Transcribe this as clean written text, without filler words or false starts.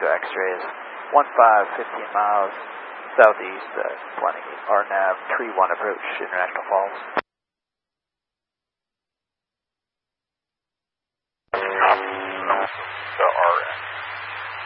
Echo X-rays, 15 miles southeast, 20 RNAV, Tree 1 approach, International Falls.